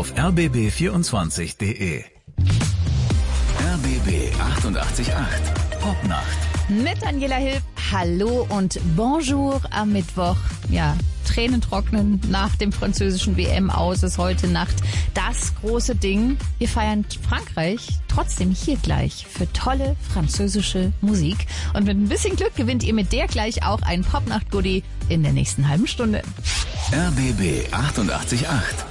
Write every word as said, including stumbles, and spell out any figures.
auf r b b vierundzwanzig punkt d e. R B B achtundachtzig Komma acht Popnacht. Mit Daniela Hilf. Hallo und Bonjour am Mittwoch. Ja, Tränen trocknen nach dem französischen W M aus ist heute Nacht das große Ding. Wir feiern Frankreich trotzdem hier gleich für tolle französische Musik. Und mit ein bisschen Glück gewinnt ihr mit der gleich auch ein Popnacht-Goodie in der nächsten halben Stunde. R B B achtundachtzig Komma acht